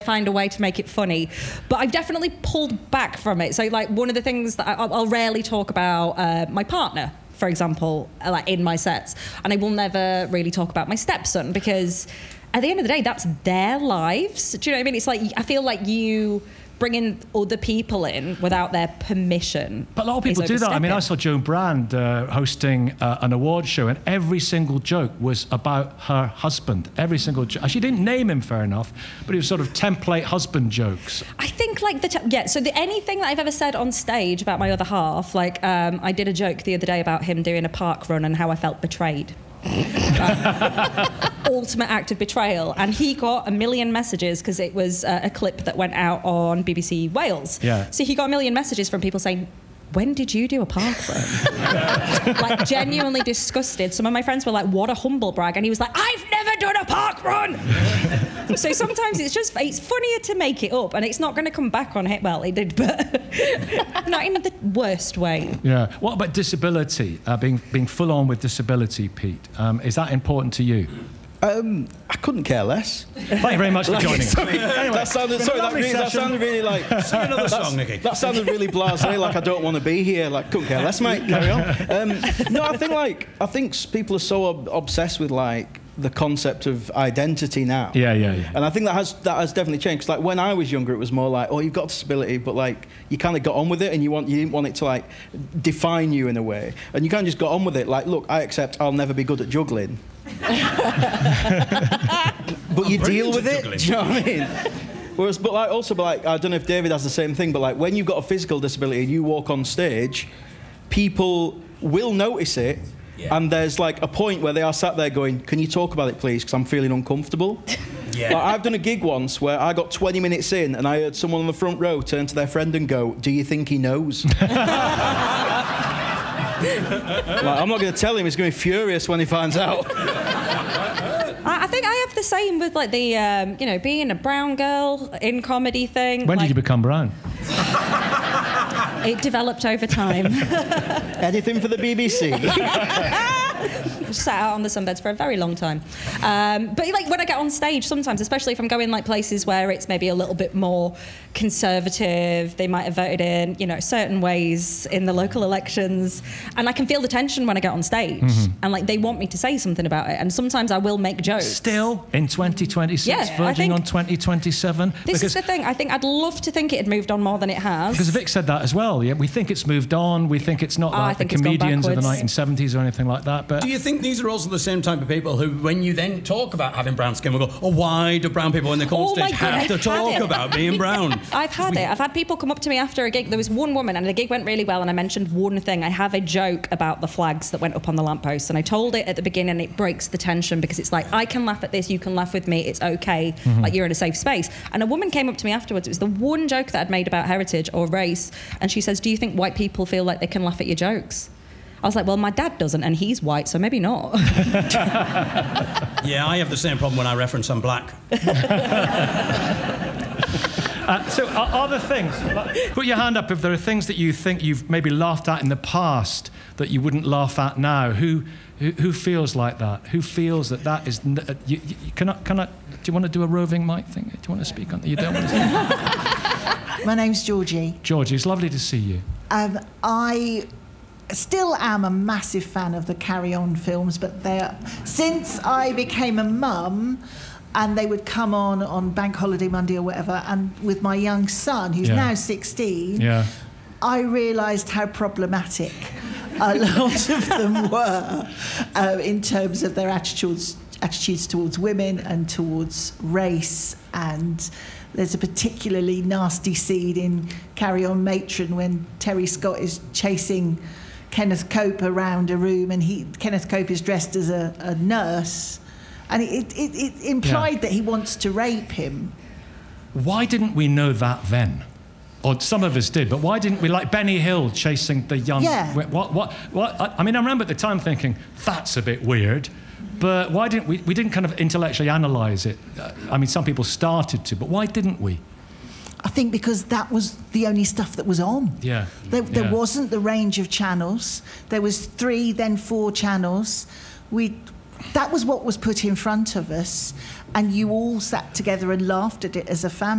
find a way to make it funny. But I've definitely pulled back from it. So, like, one of the things that I'll rarely talk about my partner, for example, like in my sets. And I will never really talk about my stepson because at the end of the day, that's their lives. Do you know what I mean? It's like, I feel like you bringing other people in without their permission. But a lot of people do that. I mean, I saw Joan Brand hosting an award show, and every single joke was about her husband. Every single joke. She didn't name him, fair enough, but it was sort of template husband jokes. I think like anything that I've ever said on stage about my other half, like I did a joke the other day about him doing a park run and how I felt betrayed. Ultimate act of betrayal, and he got 1 million messages because it was a clip that went out on BBC Wales. Yeah. So he got 1 million messages from people saying, when did you do a park run? Like, genuinely disgusted. Some of my friends were like, what a humble brag. And he was like, I've never done a park run. So sometimes it's funnier to make it up, and it's not going to come back on it. Well, it did, but not in the worst way. Yeah. What about disability? Being full on with disability, Pete? Is that important to you? I couldn't care less. Thank you very much for joining us. Anyway, that sounded really like... Sing another song, Nicky. That sounded really blasé, like I don't want to be here. Like, couldn't care less, mate. Carry on. No, I think people are so obsessed with, like, the concept of identity now. Yeah. And I think that has definitely changed. 'Cause, like, when I was younger, it was more like, oh, you've got a disability, but, like, you kind of got on with it, and you didn't want it to, like, define you in a way. And you kind of just got on with it. Like, look, I accept I'll never be good at juggling. But you deal with it. Do you know what I mean? Whereas, but I don't know if David has the same thing, but like when you've got a physical disability and you walk on stage, people will notice it, and there's like a point where they are sat there going, "Can you talk about it, please? Because I'm feeling uncomfortable." Yeah. Like, I've done a gig once where I got 20 minutes in and I heard someone on the front row turn to their friend and go, "Do you think he knows?" Like, I'm not going to tell him. He's going to be furious when he finds out. I think I have the same with like the being a brown girl in comedy thing. When did you become brown? It developed over time. Anything for the BBC? Sat out on the sunbeds for a very long time. But like when I get on stage, sometimes, especially if I'm going like places where it's maybe a little bit more conservative, they might have voted in, certain ways in the local elections, and I can feel the tension when I get on stage, and like they want me to say something about it, and sometimes I will make jokes. Still in 2026, verging on 2027. This is the thing. I think I'd love to think it had moved on more than it has. Because Vic said that as well. Yeah, we think it's moved on. We think it's not like the comedians of the 1970s or anything like that. But do you think these are also the same type of people who, when you then talk about having brown skin, will go, "Oh, why do brown people when they come on stage have to talk about being brown?" I've had it. I've had people come up to me after a gig. There was one woman, and the gig went really well, and I mentioned one thing. I have a joke about the flags that went up on the lamppost, and I told it at the beginning, and it breaks the tension because it's like, I can laugh at this, you can laugh with me, it's okay, like you're in a safe space. And a woman came up to me afterwards. It was the one joke that I'd made about heritage or race, and she says, "Do you think white people feel like they can laugh at your jokes?" I was like, well, my dad doesn't, and he's white, so maybe not. Yeah, I have the same problem when I reference I'm black. So are there things, put your hand up if there are things that you think you've maybe laughed at in the past that you wouldn't laugh at now. Who feels like that? Who feels that is... Can I, do you want to do a roving mic thing? Do you want to speak on... You don't want to speak? My name's Georgie. Georgie, it's lovely to see you. I still am a massive fan of the Carry On films, but since I became a mum, and they would come on Bank Holiday Monday or whatever, and with my young son, who's now 16, I realised how problematic a lot of them were in terms of their attitudes towards women and towards race. And there's a particularly nasty scene in Carry On Matron when Terry Scott is chasing Kenneth Cope around a room, and Kenneth Cope is dressed as a nurse, and it implied that he wants to rape him. Why didn't we know that then? Or some of us did, but why didn't we, like Benny Hill chasing the young... Yeah. What? I mean, I remember at the time thinking, that's a bit weird, but why didn't we didn't kind of intellectually analyse it? I mean, some people started to, but why didn't we? I think because that was the only stuff that was on. Yeah. There wasn't the range of channels. There was 3, then 4 channels. That was what was put in front of us, and you all sat together and laughed at it as a family.